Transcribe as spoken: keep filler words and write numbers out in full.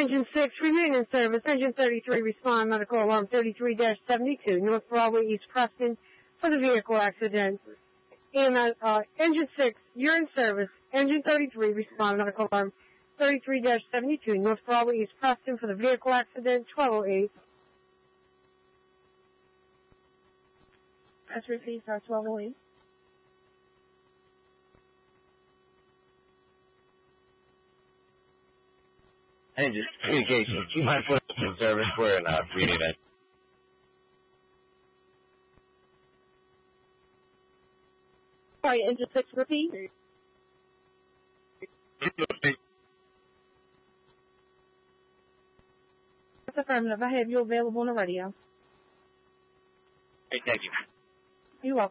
Engine six, remain in service. Engine thirty-three, respond medical alarm thirty-three dash seventy-two, North Broadway, East Preston, for the vehicle accident. And, uh, Engine six, you're in service. Engine thirty-three, respond medical alarm thirty-three dash seventy-two, North Broadway, East Preston, for the vehicle accident, twelve oh eight. That's received, sir, twelve oh eight. Engine communication. You might put in service for an uh, reading event. Sorry, Engine six, repeat. That's affirmative. I have you available on the radio. Hey, thank you. You're welcome.